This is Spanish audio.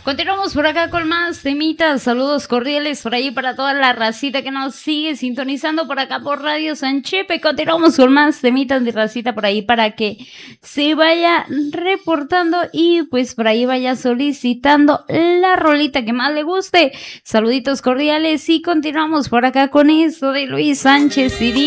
Continuamos por acá con más temitas, saludos cordiales por ahí para toda la racita que nos sigue sintonizando por acá por Radio Sanchepe. Continuamos con más temitas de racita por ahí para que se vaya reportando y pues por ahí vaya solicitando la rolita que más le guste. Saluditos cordiales y continuamos por acá con esto de Luis Sánchez y